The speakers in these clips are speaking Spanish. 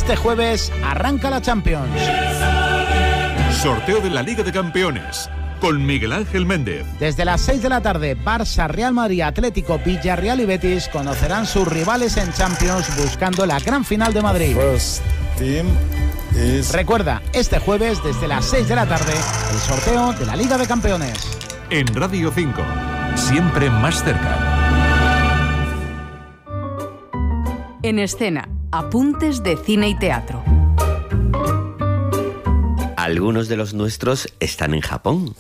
Este jueves arranca la Champions. Sorteo de la Liga de Campeones con Miguel Ángel Méndez. Desde las 6 de la tarde, Barça, Real Madrid, Atlético, Villarreal y Betis conocerán sus rivales en Champions buscando la gran final de Madrid. Recuerda, este jueves desde las 6 de la tarde, el sorteo de la Liga de Campeones. En Radio 5, siempre más cerca. En escena, apuntes de cine y teatro. Algunos de los nuestros están en Japón.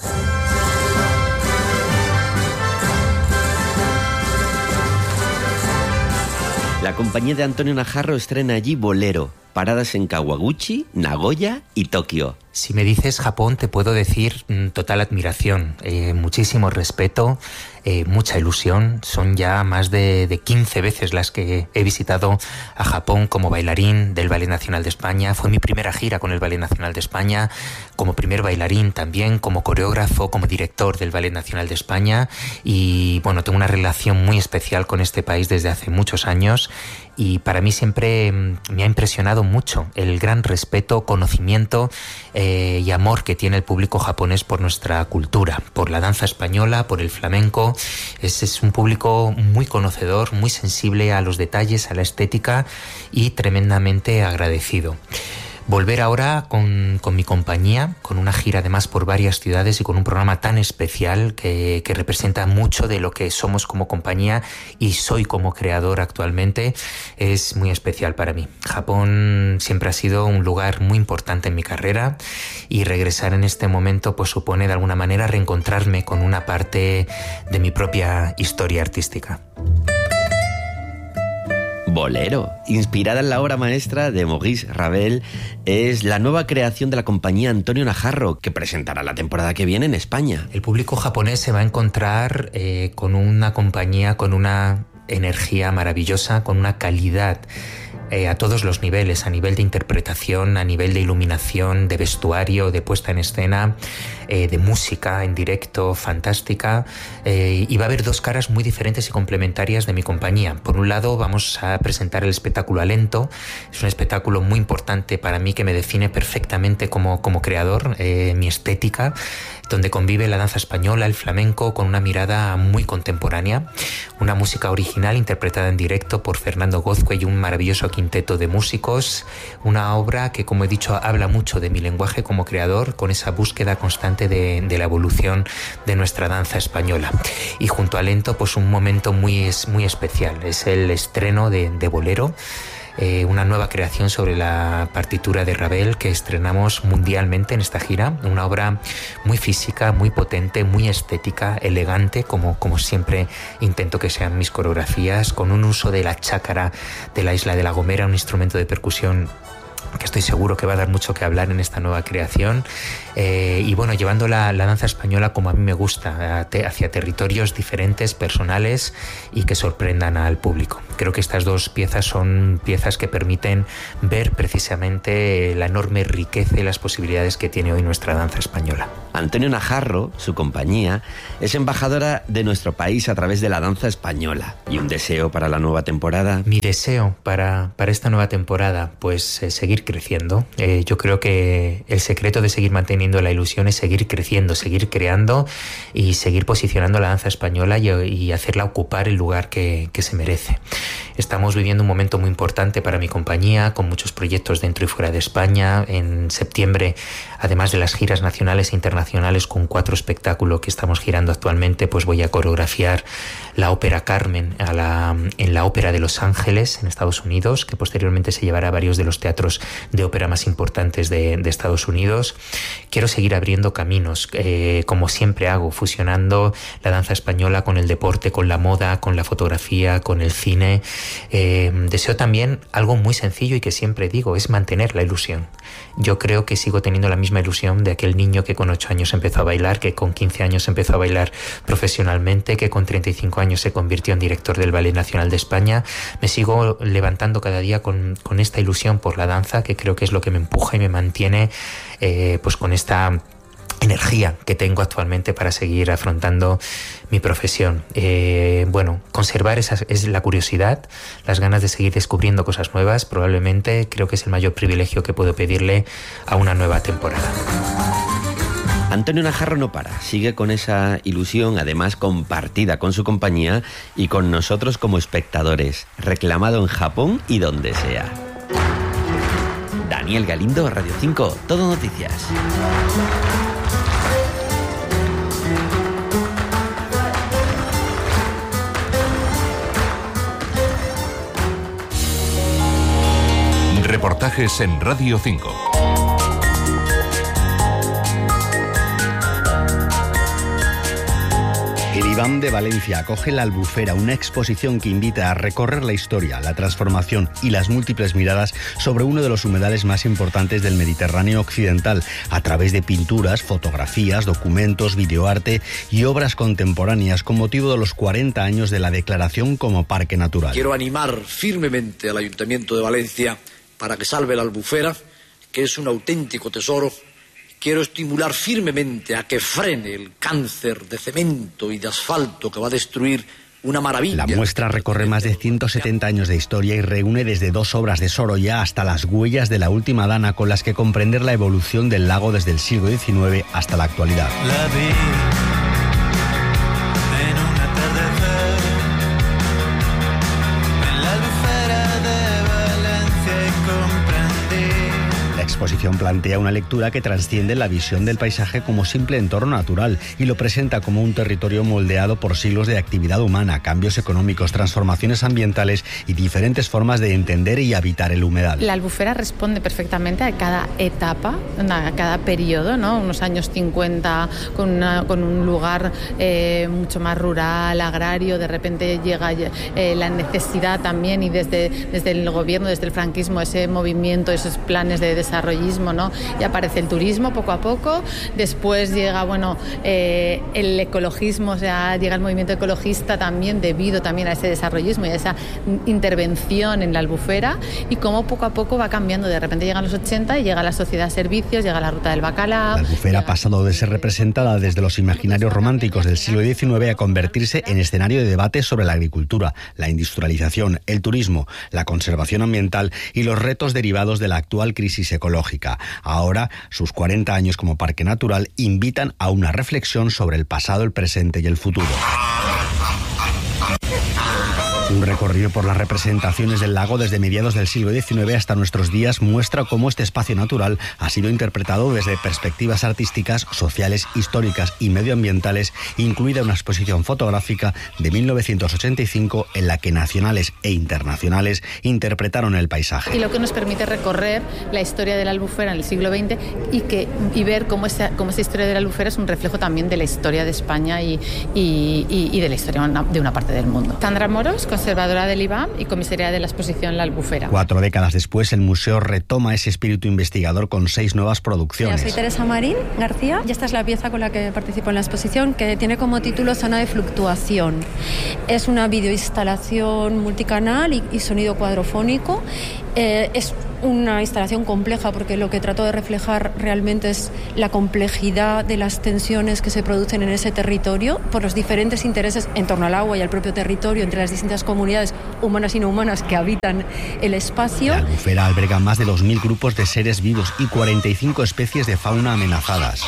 La compañía de Antonio Najarro estrena allí Bolero, paradas en Kawaguchi, Nagoya y Tokio. Si me dices Japón, te puedo decir total admiración, muchísimo respeto, mucha ilusión. Son ya más de 15 veces las que he visitado a Japón como bailarín del Ballet Nacional de España. Fue mi primera gira con el Ballet Nacional de España, como primer bailarín también, como coreógrafo, como director del Ballet Nacional de España. Y bueno, tengo una relación muy especial con este país desde hace muchos años. Y para mí siempre me ha impresionado mucho el gran respeto, conocimiento y amor que tiene el público japonés por nuestra cultura, por la danza española, por el flamenco. Es un público muy conocedor, muy sensible a los detalles, a la estética y tremendamente agradecido. Volver ahora con mi compañía, con una gira además por varias ciudades y con un programa tan especial que representa mucho de lo que somos como compañía y soy como creador actualmente, es muy especial para mí. Japón siempre ha sido un lugar muy importante en mi carrera y regresar en este momento pues supone de alguna manera reencontrarme con una parte de mi propia historia artística. Bolero, inspirada en la obra maestra de Maurice Ravel, es la nueva creación de la compañía Antonio Najarro, que presentará la temporada que viene en España. El público japonés se va a encontrar con una compañía, con una energía maravillosa, con una calidad a todos los niveles, a nivel de interpretación, a nivel de iluminación, de vestuario, de puesta en escena, de música en directo, fantástica, y va a haber dos caras muy diferentes y complementarias de mi compañía. Por un lado vamos a presentar el espectáculo Alento. Es un espectáculo muy importante para mí que me define perfectamente como creador, mi estética, donde convive la danza española, el flamenco, con una mirada muy contemporánea, una música original interpretada en directo por Fernando Gozque y un maravilloso quinteto de músicos, una obra que, como he dicho, habla mucho de mi lenguaje como creador, con esa búsqueda constante de la evolución de nuestra danza española. Y junto a Alento, pues un momento muy especial, es el estreno de Bolero, una nueva creación sobre la partitura de Ravel que estrenamos mundialmente en esta gira, una obra muy física, muy potente, muy estética, elegante, como siempre intento que sean mis coreografías, con un uso de la chácara de la isla de La Gomera, un instrumento de percusión que estoy seguro que va a dar mucho que hablar en esta nueva creación, y bueno, llevando la danza española como a mí me gusta, hacia territorios diferentes, personales y que sorprendan al público. Creo que estas dos piezas son piezas que permiten ver precisamente la enorme riqueza y las posibilidades que tiene hoy nuestra danza española. Antonio Najarro, su compañía, es embajadora de nuestro país a través de la danza española. ¿Y un deseo para la nueva temporada? Mi deseo para esta nueva temporada, pues seguir creciendo. Yo creo que el secreto de seguir manteniendo la ilusión es seguir creciendo, seguir creando y seguir posicionando la danza española y hacerla ocupar el lugar que se merece. Estamos viviendo un momento muy importante para mi compañía, con muchos proyectos dentro y fuera de España. En septiembre, además de las giras nacionales e internacionales con 4 espectáculos que estamos girando actualmente, pues voy a coreografiar la ópera Carmen en la Ópera de Los Ángeles, en Estados Unidos, que posteriormente se llevará a varios de los teatros de ópera más importantes de Estados Unidos. Quiero seguir abriendo caminos, como siempre hago, fusionando la danza española con el deporte, con la moda, con la fotografía, con el cine. Deseo también algo muy sencillo y que siempre digo, es mantener la ilusión. Yo creo que sigo teniendo la misma ilusión de aquel niño que con 8 años empezó a bailar, que con 15 años empezó a bailar profesionalmente, que con 35 años se convirtió en director del Ballet Nacional de España. Me sigo levantando cada día con esta ilusión por la danza, que creo que es lo que me empuja y me mantiene pues con esta energía que tengo actualmente para seguir afrontando mi profesión. Conservar esa es la curiosidad, las ganas de seguir descubriendo cosas nuevas. Probablemente creo que es el mayor privilegio que puedo pedirle a una nueva temporada. Antonio Najarro no para, sigue con esa ilusión, además compartida con su compañía y con nosotros como espectadores, reclamado en Japón y donde sea. Daniel Galindo, Radio 5, Todo Noticias. Reportajes en Radio 5. El IBAM de Valencia acoge La Albufera, una exposición que invita a recorrer la historia, la transformación y las múltiples miradas sobre uno de los humedales más importantes del Mediterráneo occidental, a través de pinturas, fotografías, documentos, videoarte y obras contemporáneas con motivo de los 40 años de la declaración como parque natural. Quiero animar firmemente al Ayuntamiento de Valencia para que salve la Albufera, que es un auténtico tesoro. Quiero estimular firmemente a que frene el cáncer de cemento y de asfalto que va a destruir una maravilla. La muestra recorre más de 170 años de historia y reúne desde 2 obras de Sorolla hasta las huellas de la última dana, con las que comprender la evolución del lago desde el siglo XIX hasta la actualidad. La vi en un atardecer en la Albufera de Valencia y comprendí. La exposición plantea una lectura que trasciende la visión del paisaje como simple entorno natural y lo presenta como un territorio moldeado por siglos de actividad humana, cambios económicos, transformaciones ambientales y diferentes formas de entender y habitar el humedal. La Albufera responde perfectamente a cada etapa, a cada periodo, ¿no? Unos años 50 con un lugar mucho más rural, agrario, de repente llega la necesidad también, y desde el gobierno, desde el franquismo, ese movimiento, esos planes de desarrollismo, ¿no? Y aparece el turismo poco a poco, después llega el ecologismo, o sea, llega el movimiento ecologista también, debido también a ese desarrollismo y a esa intervención en la Albufera, y cómo poco a poco va cambiando. De repente llegan los 80 y llega la sociedad servicios, llega la ruta del bacalao. La Albufera ha pasado de ser representada desde los imaginarios románticos del siglo XIX a convertirse en escenario de debate sobre la agricultura, la industrialización, el turismo, la conservación ambiental y los retos derivados de la actual crisis ecológica. Ahora, sus 40 años como parque natural invitan a una reflexión sobre el pasado, el presente y el futuro. Un recorrido por las representaciones del lago desde mediados del siglo XIX hasta nuestros días muestra cómo este espacio natural ha sido interpretado desde perspectivas artísticas, sociales, históricas y medioambientales, incluida una exposición fotográfica de 1985 en la que nacionales e internacionales interpretaron el paisaje. Y lo que nos permite recorrer la historia de la Albufera en el siglo XX y ver cómo esa historia de la Albufera es un reflejo también de la historia de España y de la historia de una parte del mundo. Sandra Moros, conservadora del IBAM y comisaria de la exposición La Albufera. 4 décadas después, el museo retoma ese espíritu investigador con 6 nuevas producciones. Soy Teresa Marín García y esta es la pieza con la que participo en la exposición, que tiene como título Zona de Fluctuación. Es una videoinstalación multicanal y sonido cuadrofónico. Es una instalación compleja porque lo que trato de reflejar realmente es la complejidad de las tensiones que se producen en ese territorio por los diferentes intereses en torno al agua y al propio territorio entre las distintas comunidades humanas y no humanas que habitan el espacio. La Albufera alberga más de 2.000 grupos de seres vivos y 45 especies de fauna amenazadas.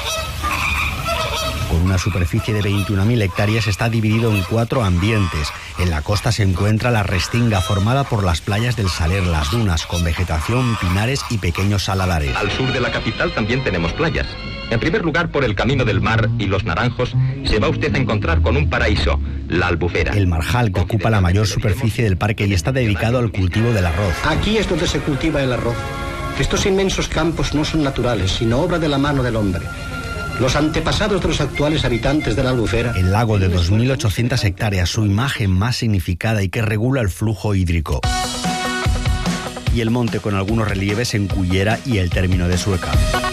Con una superficie de 21.000 hectáreas está dividido en 4 ambientes. En la costa se encuentra la Restinga, formada por las playas del Saler, las dunas, con vegetación, pinares y pequeños saladares. Al sur de la capital también tenemos playas. En primer lugar, por el Camino del Mar y los Naranjos, se va usted a encontrar con un paraíso, la Albufera. El Marjal, que ocupa la mayor superficie del parque y está dedicado al cultivo del arroz. Aquí es donde se cultiva el arroz. Estos inmensos campos no son naturales, sino obra de la mano del hombre. Los antepasados de los actuales habitantes de la Albufera. El lago de 2.800 hectáreas, su imagen más significada y que regula el flujo hídrico. Y el monte con algunos relieves en Cullera y el término de Sueca.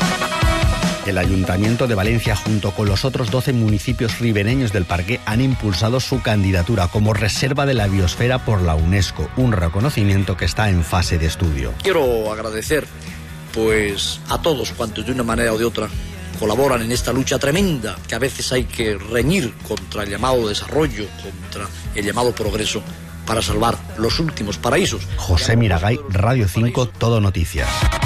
El Ayuntamiento de Valencia, junto con los otros 12 municipios ribereños del parque, han impulsado su candidatura como Reserva de la Biosfera por la UNESCO, un reconocimiento que está en fase de estudio. Quiero agradecer a todos cuantos de una manera o de otra colaboran en esta lucha tremenda, que a veces hay que reñir contra el llamado desarrollo, contra el llamado progreso, para salvar los últimos paraísos. José Miragay, Radio 5, Todo Noticias.